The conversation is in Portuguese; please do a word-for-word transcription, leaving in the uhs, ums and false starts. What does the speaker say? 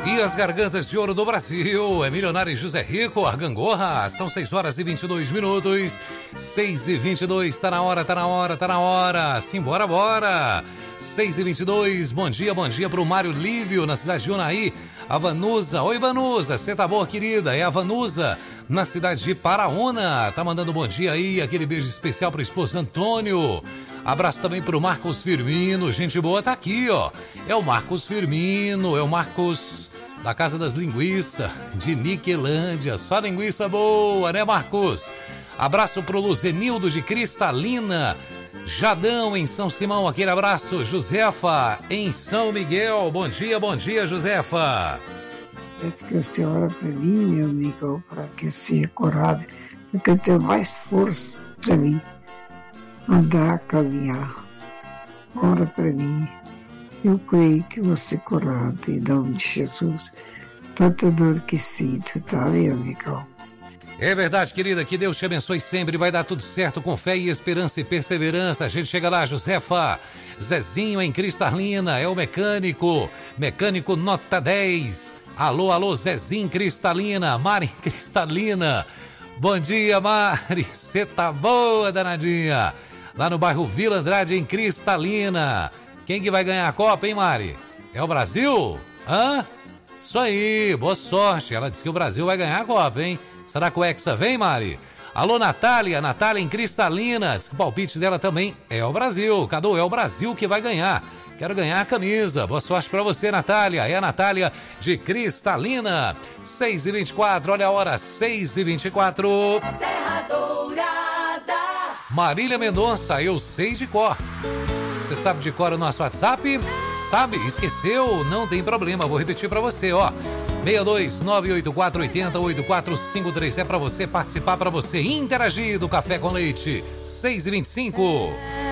E as gargantas de ouro do Brasil, é Milionário José Rico, a gangorra, são seis horas e vinte e dois minutos, seis e vinte e dois, tá na hora, tá na hora, tá na hora, simbora, bora, seis e vinte e dois, bom dia, bom dia pro Mário Lívio, na cidade de Unaí, a Vanusa, oi Vanusa, você tá boa querida, é a Vanusa, na cidade de Paraúna, tá mandando bom dia aí, aquele beijo especial pro esposo Antônio, abraço também pro Marcos Firmino, gente boa, tá aqui ó, é o Marcos Firmino, é o Marcos... da Casa das Linguiças, de Niquelândia. Só linguiça boa, né, Marcos? Abraço pro Luzenildo de Cristalina. Jadão em São Simão, aquele abraço. Josefa em São Miguel. Bom dia, bom dia, Josefa. Peço que você ora para mim, meu amigo, para que seja curado e que eu tenha mais força para mim andar, caminhar. Ora para mim. Eu creio que vou ser curado em nome de Jesus. Tanta dor que sinto, tá, meu amigão? É verdade, querida, que Deus te abençoe sempre, vai dar tudo certo com fé e esperança e perseverança. A gente chega lá, Josefa. Zezinho em Cristalina, é o mecânico, mecânico nota dez. Alô, alô, Zezinho Cristalina, Mari Cristalina. Bom dia, Mari, você tá boa, danadinha. Lá no bairro Vila Andrade, em Cristalina. Quem que vai ganhar a Copa, hein, Mari? É o Brasil? Hã? Isso aí, boa sorte. Ela disse que o Brasil vai ganhar a Copa, hein? Será que o Hexa vem, Mari? Alô, Natália, Natália em Cristalina. Diz que o palpite dela também é o Brasil. Cadu, é o Brasil que vai ganhar. Quero ganhar a camisa. Boa sorte pra você, Natália. É a Natália de Cristalina. seis e vinte e quatro, olha a hora, seis e vinte e quatro. Serra Dourada. Marília Mendonça, eu sei de cor. Você sabe de cor o nosso WhatsApp? Sabe? Esqueceu? Não tem problema, vou repetir pra você, ó. seis dois nove oito quatro oito zero oito quatro cinco três é pra você participar, pra você interagir do Café com Leite. seis e vinte e cinco.